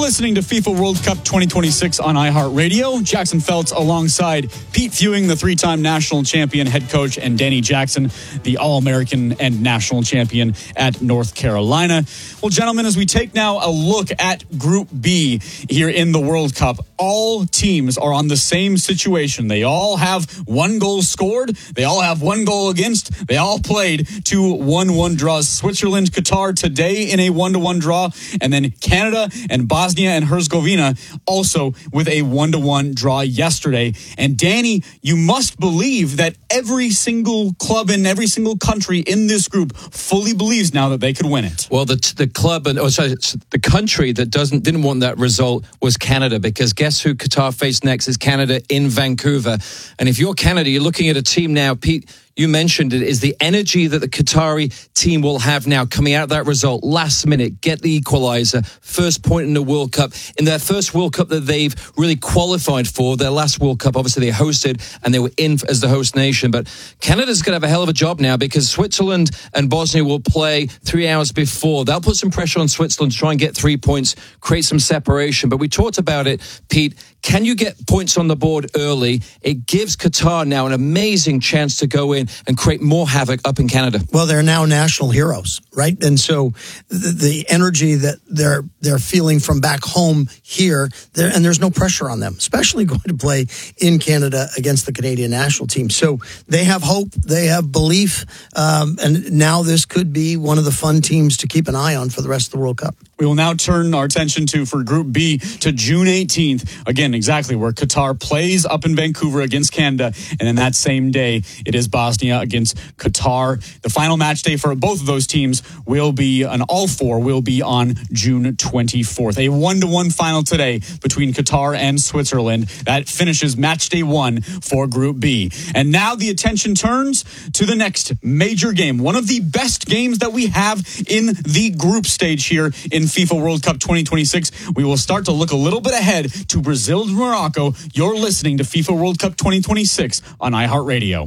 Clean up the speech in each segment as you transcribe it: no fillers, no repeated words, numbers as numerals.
listening to FIFA World Cup 2026 on iHeartRadio. Jackson Feltz alongside Pete Fewing, the three-time national champion head coach, and Danny Jackson, the All-American and national champion at North Carolina. Well, gentlemen, as we take now a look at Group B here in the World Cup, all teams are on the same situation. They all have one goal scored. They all have one goal against. They all played 2 1-1 draws. Switzerland, Qatar today in a 1-1 draw, and then Canada and Bosnia and Herzegovina also with a 1-1 draw yesterday. And Danny, you must believe that every single club in every single country in this group fully believes now that they could win it. Well, the club, the country that didn't want that result was Canada, because guess who Qatar faced next is Canada in Vancouver. And if you're Canada, you're looking at a team now, Pete, you mentioned it, is the energy that the Qatari team will have now coming out of that result. Last minute, get the equalizer, first point in the World Cup. In their first World Cup that they've really qualified for, their last World Cup, obviously they hosted and they were in as the host nation. But Canada's going to have a hell of a job now, because Switzerland and Bosnia will play 3 hours before. They'll put some pressure on Switzerland to try and get 3 points, create some separation. But we talked about it, Pete. Can you get points on the board early? It gives Qatar now an amazing chance to go in and create more havoc up in Canada. Well, they're now national heroes, right? And so the energy that they're feeling from back home here, and there's no pressure on them, especially going to play in Canada against the Canadian national team. So they have hope, they have belief, and now this could be one of the fun teams to keep an eye on for the rest of the World Cup. We will now turn our attention for Group B to June 18th. Again, exactly where Qatar plays up in Vancouver against Canada. And then that same day, it is Bosnia against Qatar. The final match day for both of those teams will be, and all four will be on June 24th. A 1-1 final today between Qatar and Switzerland. That finishes match day 1 for Group B. And now the attention turns to the next major game. One of the best games that we have in the group stage here in FIFA World Cup 2026. We will start to look a little bit ahead to Brazil and Morocco. You're listening to FIFA World Cup 2026 on iHeartRadio.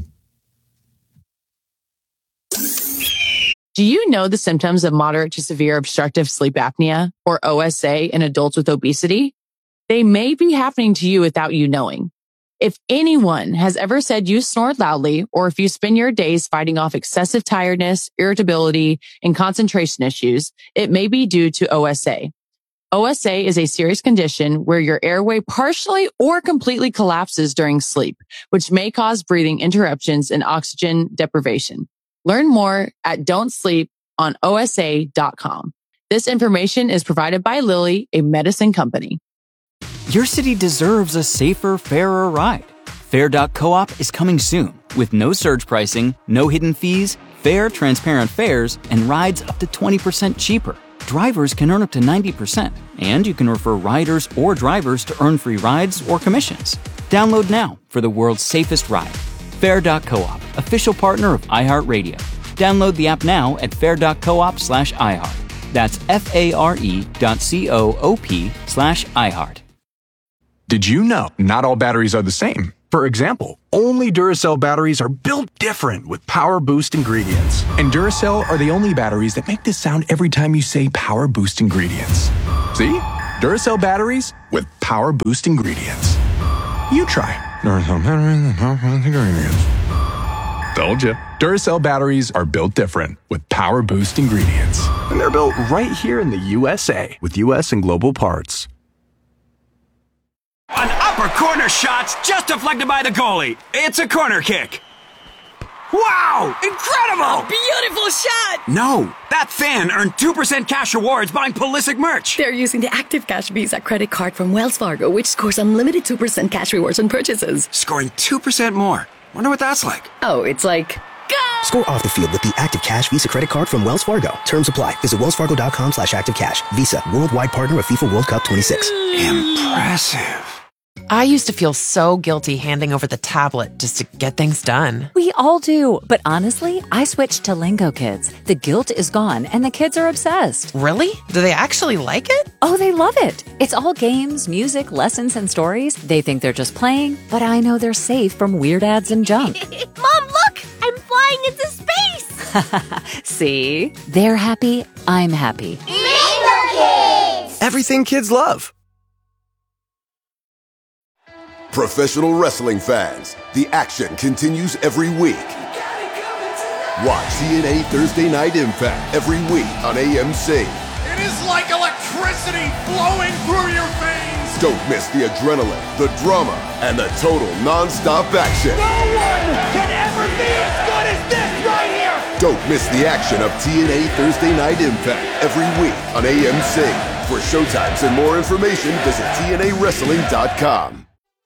Do you know the symptoms of moderate to severe obstructive sleep apnea, or OSA, in adults with obesity? They may be happening to you without you knowing. If anyone has ever said you snore loudly, or if you spend your days fighting off excessive tiredness, irritability, and concentration issues, it may be due to OSA. OSA is a serious condition where your airway partially or completely collapses during sleep, which may cause breathing interruptions and oxygen deprivation. Learn more at don'tsleeponosa.com. This information is provided by Lilly, a medicine company. Your city deserves a safer, fairer ride. Fair.coop is coming soon with no surge pricing, no hidden fees, fair, transparent fares, and rides up to 20% cheaper. Drivers can earn up to 90%, and you can refer riders or drivers to earn free rides or commissions. Download now for the world's safest ride. Fair.coop, official partner of iHeartRadio. Download the app now at fair.coop/iHeart. That's FARE.coop/iHeart. Did you know not all batteries are the same? For example, only Duracell batteries are built different with Power Boost ingredients. And Duracell are the only batteries that make this sound every time you say Power Boost ingredients. See? Duracell batteries with Power Boost ingredients. You try. Duracell batteries with Power Boost ingredients. Told you. Duracell batteries are built different with Power Boost ingredients. And they're built right here in the USA with US and global parts. An upper corner shot's just deflected by the goalie. It's a corner kick. Wow! Incredible! A beautiful shot! No, that fan earned 2% cash rewards buying Pulisic merch. They're using the Active Cash Visa credit card from Wells Fargo, which scores unlimited 2% cash rewards on purchases. Scoring 2% more. Wonder what that's like. Oh, it's like... Go! Score off the field with the Active Cash Visa credit card from Wells Fargo. Terms apply. Visit wellsfargo.com/activecash. Visa, worldwide partner of FIFA World Cup 26. Impressive. I used to feel so guilty handing over the tablet just to get things done. We all do. But honestly, I switched to Lingo Kids. The guilt is gone and the kids are obsessed. Really? Do they actually like it? Oh, they love it. It's all games, music, lessons, and stories. They think they're just playing, but I know they're safe from weird ads and junk. Mom, look! I'm flying into space! See? They're happy. I'm happy. Lingo Kids! Everything kids love. Professional wrestling fans, the action continues every week. Watch TNA Thursday Night Impact every week on AMC. It is like electricity flowing through your veins. Don't miss the adrenaline, the drama, and the total non-stop action. No one can ever be as good as this right here. Don't miss the action of TNA Thursday Night Impact every week on AMC. For showtimes and more information, visit TNAWrestling.com.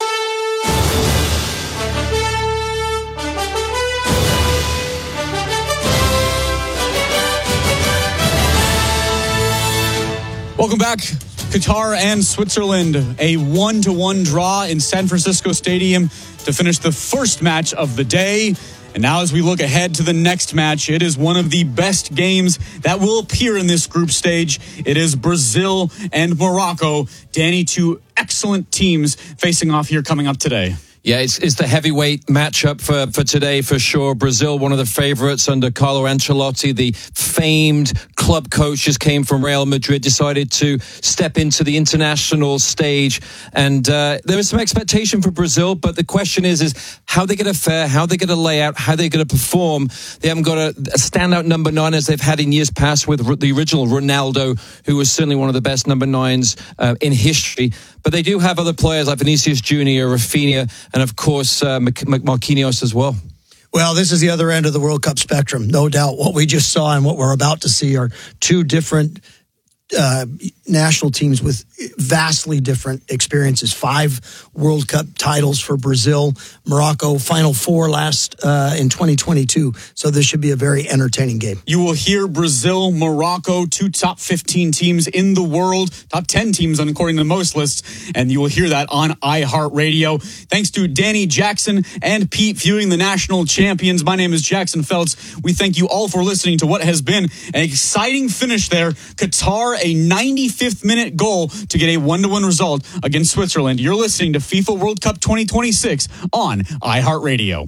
Welcome back. Qatar and Switzerland, a 1-1 draw in San Francisco Stadium to finish the first match of the day. And now as we look ahead to the next match, it is one of the best games that will appear in this group stage. It is Brazil and Morocco. Danny, two excellent teams facing off here coming up today. Yeah, it's the heavyweight matchup for today for sure. Brazil, one of the favorites under Carlo Ancelotti, the famed club coach, just came from Real Madrid, decided to step into the international stage. And there is some expectation for Brazil, but the question is how they going to fare, how they going to lay out, how they going to perform. They haven't got a standout number 9 as they've had in years past with the original Ronaldo, who was certainly one of the best number 9s in history. But they do have other players like Vinicius Jr., Rafinha, and of course, Marquinhos as well. Well, this is the other end of the World Cup spectrum. No doubt what we just saw and what we're about to see are two different national teams with vastly different experiences. 5 World Cup titles for Brazil, Morocco, Final Four last in 2022. So this should be a very entertaining game. You will hear Brazil, Morocco, 2 top 15 teams in the world, top 10 teams according to most lists, and you will hear that on iHeartRadio. Thanks to Danny Jackson and Pete Fewing, the national champions. My name is Jackson Feltz. We thank you all for listening to what has been an exciting finish there. Qatar, a 95th minute goal to get a 1-1 result against Switzerland. You're listening to FIFA World Cup 2026 on iHeartRadio.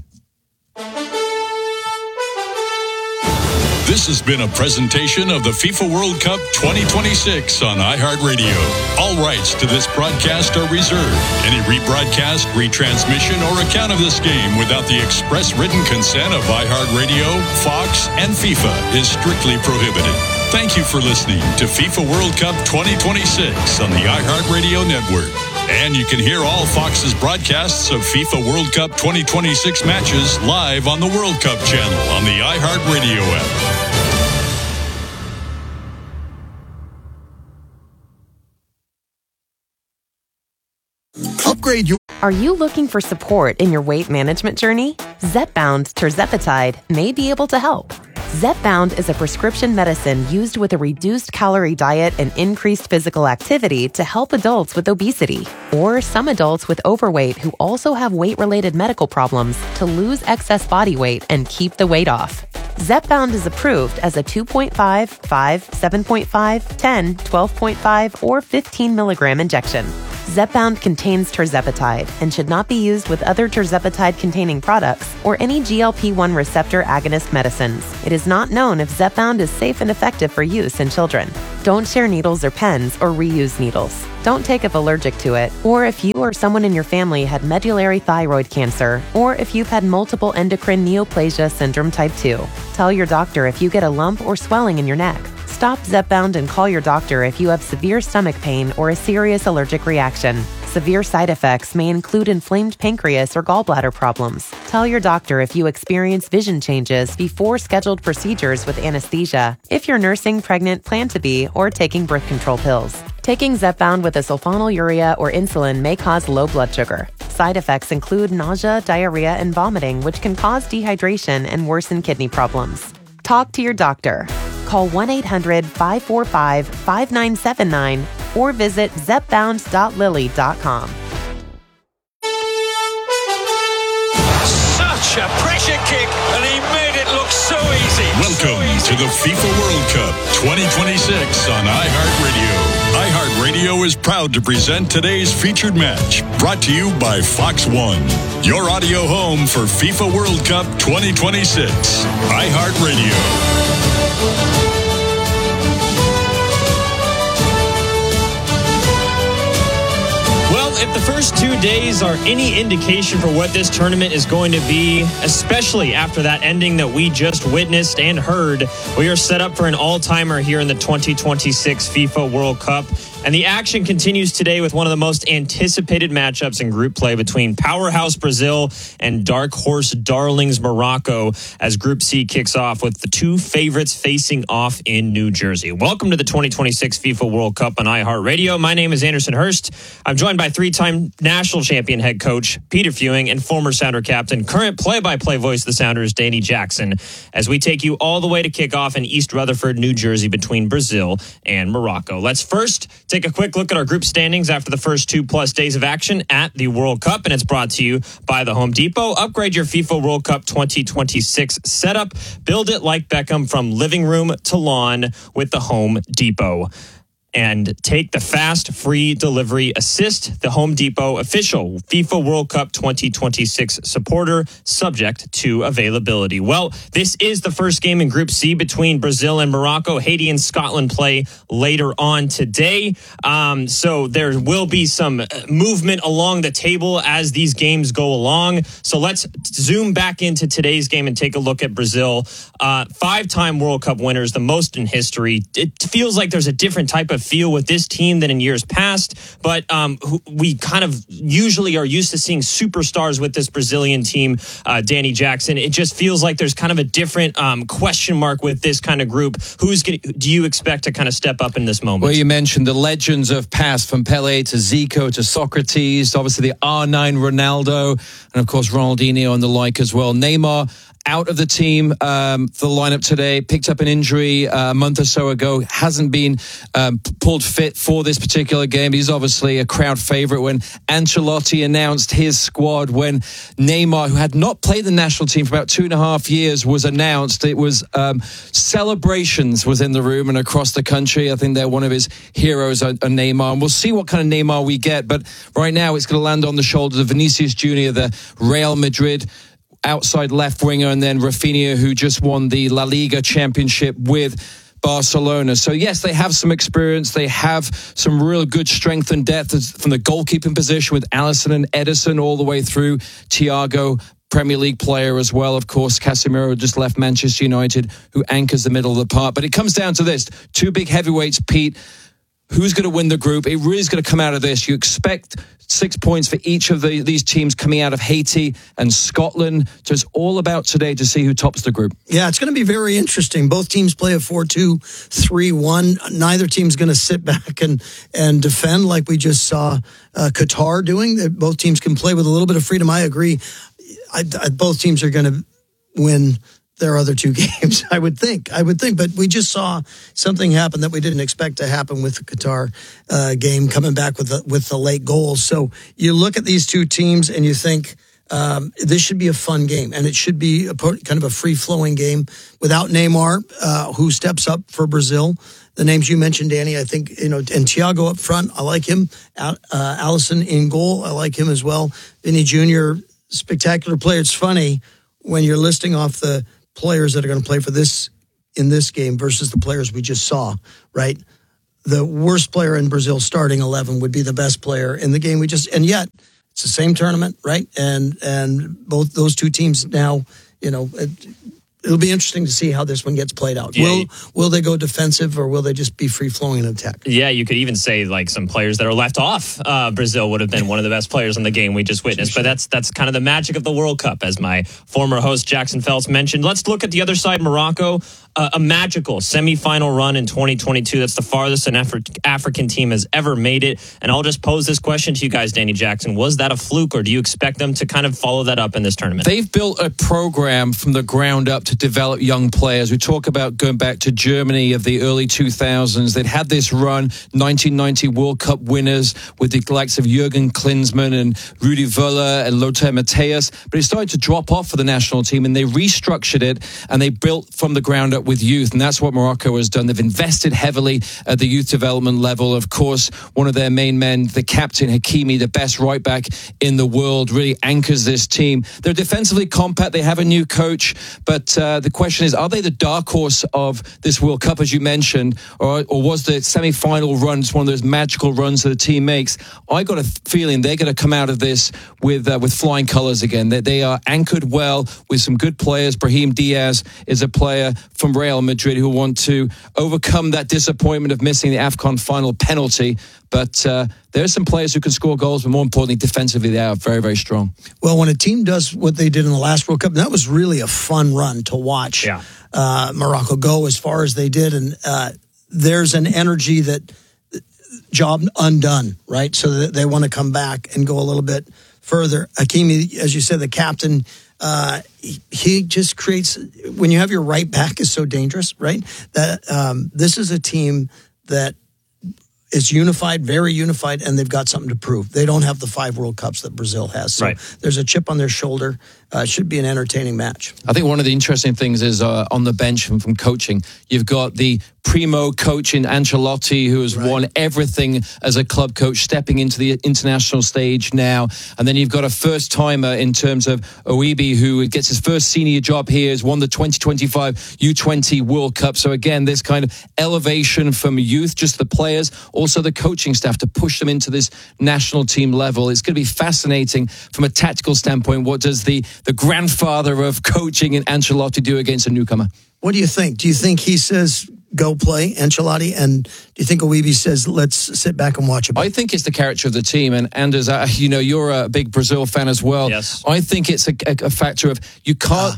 This has been a presentation of the FIFA World Cup 2026 on iHeartRadio. All rights to this broadcast are reserved. Any rebroadcast, retransmission, or account of this game without the express written consent of iHeartRadio, Fox, and FIFA is strictly prohibited. Thank you for listening to FIFA World Cup 2026 on the iHeartRadio network. And you can hear all Fox's broadcasts of FIFA World Cup 2026 matches live on the World Cup channel on the iHeartRadio app. Upgrade your... Are you looking for support in your weight management journey? Zepbound tirzepatide may be able to help. Zepbound is a prescription medicine used with a reduced calorie diet and increased physical activity to help adults with obesity or some adults with overweight who also have weight-related medical problems to lose excess body weight and keep the weight off. Zepbound is approved as a 2.5, 5, 7.5, 10, 12.5, or 15 milligram injection. Zepbound contains tirzepatide and should not be used with other tirzepatide-containing products or any GLP-1 receptor agonist medicines. It is not known if Zepbound is safe and effective for use in children. Don't share needles or pens or reuse needles. Don't take if allergic to it, or if you or someone in your family had medullary thyroid cancer, or if you've had multiple endocrine neoplasia syndrome type 2. Tell your doctor if you get a lump or swelling in your neck. Stop Zepbound and call your doctor if you have severe stomach pain or a serious allergic reaction. Severe side effects may include inflamed pancreas or gallbladder problems. Tell your doctor if you experience vision changes before scheduled procedures with anesthesia, if you're nursing, pregnant, plan to be, or taking birth control pills. Taking Zepbound with a sulfonylurea or insulin may cause low blood sugar. Side effects include nausea, diarrhea, and vomiting, which can cause dehydration and worsen kidney problems. Talk to your doctor. Call 1-800-545-5979 or visit zepbound.lily.com. Such a pressure kick, and he made it look so easy. Welcome to the FIFA World Cup 2026 on iHeartRadio. iHeartRadio is proud to present today's featured match, brought to you by Fox One, your audio home for FIFA World Cup 2026. iHeartRadio. if the first 2 days are any indication for what this tournament is going to be, especially after that ending that we just witnessed and heard, we are set up for an all-timer here in the 2026 FIFA World Cup. And the action continues today with one of the most anticipated matchups in group play between powerhouse Brazil and dark horse darlings Morocco, as Group C kicks off with the two favorites facing off in New Jersey. Welcome to the 2026 FIFA World Cup on iHeartRadio. My name is Anderson Hurst. I'm joined by three-time national champion head coach Peter Fewing and former Sounder captain, current play-by-play voice of the Sounders, Danny Jackson, as we take you all the way to kick off in East Rutherford, New Jersey, between Brazil and Morocco. Let's first take a quick look at our group standings after the first 2+ days of action at the World Cup, and it's brought to you by the Home Depot. Upgrade your FIFA World Cup 2026 setup. Build it like Beckham from living room to lawn with the Home Depot. And take the fast, free delivery assist. The Home Depot official FIFA World Cup 2026 supporter, subject to availability. Well, this is the first game in Group C between Brazil and Morocco. Haiti and Scotland play later on today. So there will be some movement along the table as these games go along. So let's zoom back into today's game and take a look at Brazil. 5-time World Cup winners, the most in history. It feels like there's a different type of feel with this team than in years past, but we kind of usually are used to seeing superstars with this Brazilian team, Danny Jackson. It just feels like there's kind of a different question mark with this kind of group. Do you expect to kind of step up in this moment? Well, you mentioned the legends of past, from Pelé to Zico to Socrates, obviously the R9 Ronaldo, and of course Ronaldinho and the like as well. Neymar out of the team for the lineup today, picked up an injury a month or so ago, hasn't been pulled fit for this particular game. He's obviously a crowd favorite. When Ancelotti announced his squad, when Neymar, who had not played the national team for about 2.5 years, was announced, it was celebrations was in the room and across the country. I think they're one of his heroes, Neymar. And we'll see what kind of Neymar we get. But right now it's going to land on the shoulders of Vinicius Jr., the Real Madrid outside left winger, and then Rafinha, who just won the La Liga championship with Barcelona. So yes, they have some experience. They have some real good strength and depth from the goalkeeping position with Alisson and Ederson all the way through. Thiago, Premier League player as well. Of course, Casemiro just left Manchester United, who anchors the middle of the park. But it comes down to this. Two big heavyweights, Pete. Who's going to win the group? It really is going to come out of this. You expect 6 points for each of these teams coming out of Haiti and Scotland. So it's all about today to see who tops the group. Yeah, it's going to be very interesting. Both teams play a 4-2-3-1. Neither team's going to sit back and defend like we just saw Qatar doing. Both teams can play with a little bit of freedom. I agree. Both teams are going to win their other two games, I would think. But we just saw something happen that we didn't expect to happen with the Qatar game, coming back with the late goals. So you look at these two teams and you think this should be a fun game, and it should be kind of a free-flowing game without Neymar, who steps up for Brazil. The names you mentioned, Danny, I think, and Thiago up front, I like him. Alisson in goal, I like him as well. Vinny Jr., spectacular player. It's funny when you're listing off the players that are going to play for this in this game versus the players we just saw, right? The worst player in Brazil's starting 11 would be the best player in the game and yet it's the same tournament, right? And both those two teams now, it'll be interesting to see how this one gets played out. Yeah. Will they go defensive, or will they just be free-flowing in attack? Yeah, you could even say like some players that are left off. Brazil would have been one of the best players in the game we just witnessed. But that's kind of the magic of the World Cup, as my former host Jackson Phelps mentioned. Let's look at the other side, Morocco. A magical semifinal run in 2022. That's the farthest an African team has ever made it. And I'll just pose this question to you guys, Danny Jackson. Was that a fluke, or do you expect them to kind of follow that up in this tournament? They've built a program from the ground up to develop young players. We talk about going back to Germany of the early 2000s. They'd had this run, 1990 World Cup winners with the likes of Jürgen Klinsmann and Rudi Völler and Lothar Matthäus. But it started to drop off for the national team, and they restructured it, and they built from the ground up with youth, and that's what Morocco has done. They've invested heavily at the youth development level. Of course, one of their main men, the captain Hakimi, the best right back in the world, really anchors this team. They're defensively compact. They have a new coach, but the question is, are they the dark horse of this World Cup, as you mentioned, or was the semi-final run just one of those magical runs that the team makes? I got a feeling they're going to come out of this with flying colours again. They are anchored well with some good players. Brahim Diaz is a player from Real Madrid who want to overcome that disappointment of missing the AFCON final penalty. But there are some players who can score goals, but more importantly, defensively, they are very, very strong. Well, when a team does what they did in the last World Cup, that was really a fun run to watch Morocco go as far as they did. And there's an energy that job undone, right? So that they want to come back and go a little bit further. Hakimi, as you said, the captain, he just creates, when you have your right back is so dangerous, right? That this is a team that is unified, very unified, and they've got something to prove. They don't have the 5 World Cups that Brazil has. So there's a chip on their shoulder. It should be an entertaining match. I think one of the interesting things is on the bench from coaching, you've got the primo coach in Ancelotti, who has won everything as a club coach, stepping into the international stage now. And then you've got a first-timer in terms of Oibi, who gets his first senior job here, has won the 2025 U20 World Cup. So again, this kind of elevation from youth, just the players, also the coaching staff to push them into this national team level. It's going to be fascinating from a tactical standpoint. What does the grandfather of coaching in Ancelotti do against a newcomer? What do you think? Do you think he says, go play, Ancelotti? And do you think Oibi says, let's sit back and watch a bit? I think it's the character of the team. And Anders, you're a big Brazil fan as well. Yes. I think it's a factor of you can't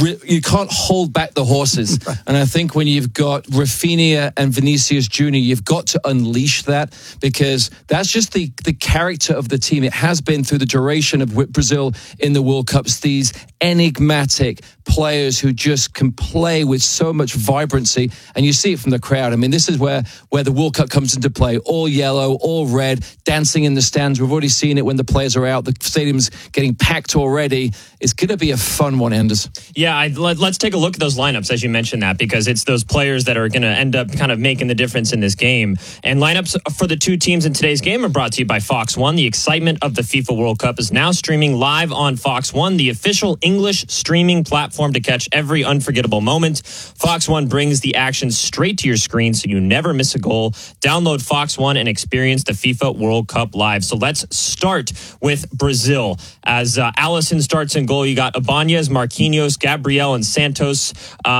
hold back the horses. And I think when you've got Rafinha and Vinicius Jr., you've got to unleash that, because that's just the character of the team. It has been through the duration of Brazil in the World Cups, these enigmatic players who just can play with so much vibrancy, and you see it from the crowd. I mean, this is where the World Cup comes into play. All yellow, all red, dancing in the stands. We've already seen it when the players are out. The stadium's getting packed already. It's going to be a fun one, Anders. Yeah, let's take a look at those lineups, as you mentioned that, because it's those players that are going to end up kind of making the difference in this game. And lineups for the two teams in today's game are brought to you by Fox One. The excitement of the FIFA World Cup is now streaming live on Fox One, the official English streaming platform to catch every unforgettable moment. Fox One brings the action straight to your screen so you never miss a goal. Download Fox One and experience the FIFA World Cup live. So let's start with Brazil. As Alisson starts in goal, you got Ibanez, Marquinhos, Gabriel, and Santos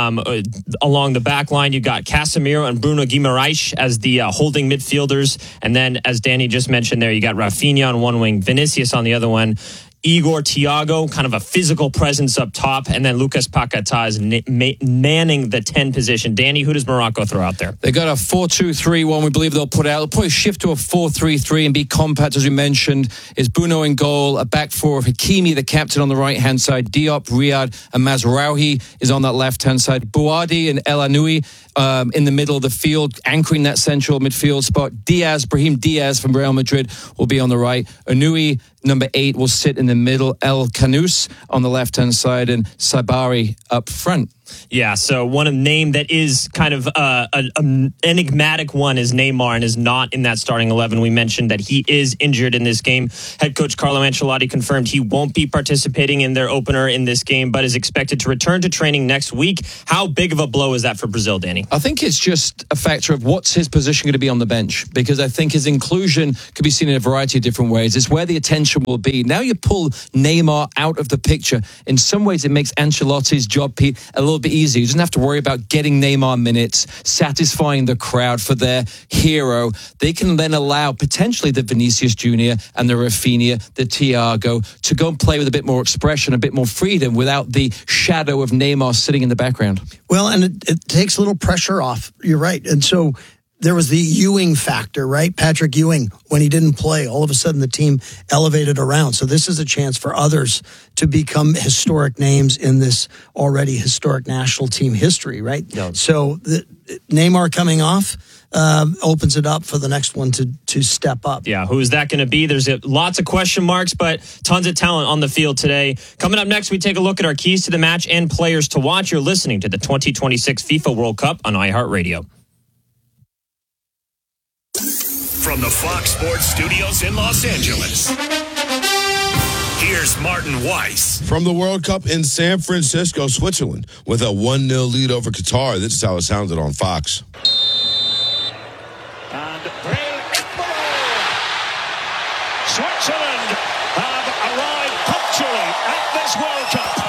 along the back line. You got Casemiro and Bruno Guimaraes as the holding midfielders. And then, as Danny just mentioned there, you got Rafinha on one wing, Vinicius on the other one, Igor Thiago, kind of a physical presence up top, and then Lucas Paquetá is manning the 10 position. Danny, who does Morocco throw out there? They got a 4-2-3-1, we believe they'll put out. They'll probably shift to a 4-3-3 and be compact, as we mentioned. Is Bruno in goal, a back four of Hakimi, the captain, on the right-hand side. Diop, Riyad, and Mazraoui is on that left-hand side. Bouadi and El Anoui in the middle of the field, anchoring that central midfield spot. Brahim Diaz from Real Madrid will be on the right. Anoui, number 8, will sit in the middle. El Kanous on the left-hand side, and Sabari up front. Yeah, so one name that is kind of an enigmatic one is Neymar, and is not in that starting 11. We mentioned that he is injured in this game. Head coach Carlo Ancelotti confirmed he won't be participating in their opener in this game, but is expected to return to training next week. How big of a blow is that for Brazil, Danny? I think it's just a factor of what's his position going to be on the bench, because I think his inclusion could be seen in a variety of different ways. It's where the attention will be. Now you pull Neymar out of the picture. In some ways, it makes Ancelotti's job, Pete, a little bit easier. He doesn't have to worry about getting Neymar minutes, satisfying the crowd for their hero. They can then allow potentially the Vinicius Jr. and the Rafinha, the Thiago, to go and play with a bit more expression, a bit more freedom without the shadow of Neymar sitting in the background. Well, and it takes a little pressure off. You're right. And so there was the Ewing factor, right? Patrick Ewing, when he didn't play, all of a sudden the team elevated around. So this is a chance for others to become historic names in this already historic national team history, right? Yeah. So Neymar coming off opens it up for the next one to step up. Yeah, who is that going to be? There's lots of question marks, but tons of talent on the field today. Coming up next, we take a look at our keys to the match and players to watch. You're listening to the 2026 FIFA World Cup on iHeartRadio. From the Fox Sports Studios in Los Angeles, Here's Martin Weiss. From the World Cup in San Francisco, Switzerland, with a 1-0 lead over Qatar. This is how it sounded on Fox. And Switzerland have arrived punctually at this World Cup.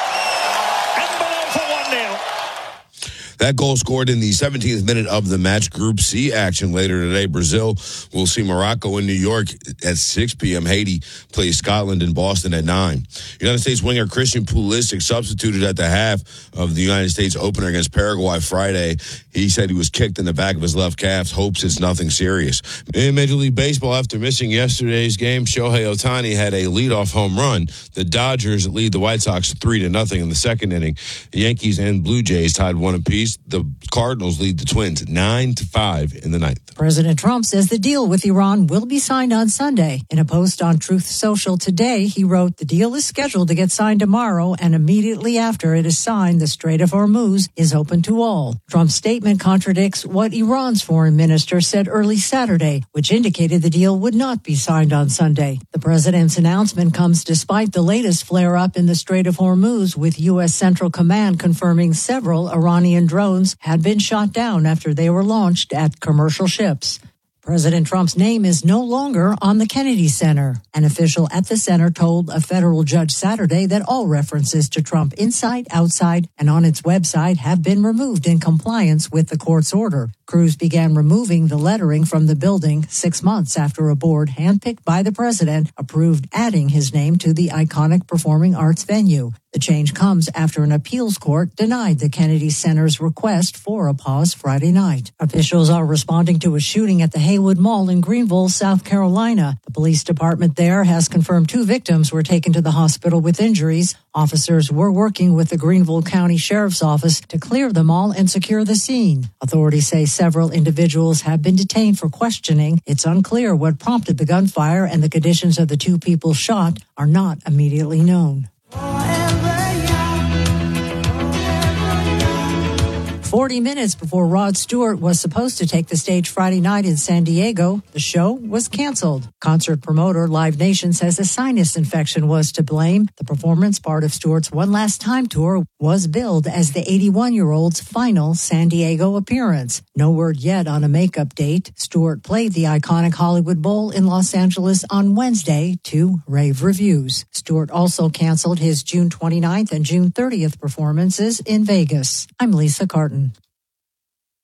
Embolo for 1-0. That goal scored in the 17th minute of the match. Group C action later today. Brazil will see Morocco in New York at 6 p.m. Haiti plays Scotland in Boston at 9. United States winger Christian Pulisic substituted at the half of the United States opener against Paraguay Friday. He said he was kicked in the back of his left calf. Hopes it's nothing serious. In Major League Baseball, after missing yesterday's game, Shohei Ohtani had a leadoff home run. The Dodgers lead the White Sox 3-0 in the second inning. The Yankees and Blue Jays tied 1 apiece. The Cardinals lead the Twins 9-5 in the ninth. President Trump says the deal with Iran will be signed on Sunday. In a post on Truth Social today, he wrote, "The deal is scheduled to get signed tomorrow, and immediately after it is signed, the Strait of Hormuz is open to all." Trump's statement contradicts what Iran's foreign minister said early Saturday, which indicated the deal would not be signed on Sunday. The president's announcement comes despite the latest flare-up in the Strait of Hormuz, with U.S. Central Command confirming several Iranian drones had been shot down after they were launched at commercial ships. President Trump's name is no longer on the Kennedy Center. An official at the center told a federal judge Saturday that all references to Trump inside, outside, and on its website have been removed in compliance with the court's order. Crews began removing the lettering from the building 6 months after a board handpicked by the president approved adding his name to the iconic performing arts venue. The change comes after an appeals court denied the Kennedy Center's request for a pause Friday night. Officials are responding to a shooting at the Haywood Mall in Greenville, South Carolina. The police department there has confirmed 2 victims were taken to the hospital with injuries. Officers were working with the Greenville County Sheriff's Office to clear the mall and secure the scene. Authorities say several individuals have been detained for questioning. It's unclear what prompted the gunfire, and the conditions of the 2 people shot are not immediately known. 40 minutes before Rod Stewart was supposed to take the stage Friday night in San Diego, the show was canceled. Concert promoter Live Nation says a sinus infection was to blame. The performance, part of Stewart's One Last Time tour, was billed as the 81-year-old's final San Diego appearance. No word yet on a makeup date. Stewart played the iconic Hollywood Bowl in Los Angeles on Wednesday to rave reviews. Stewart also canceled his June 29th and June 30th performances in Vegas. I'm Lisa Carton.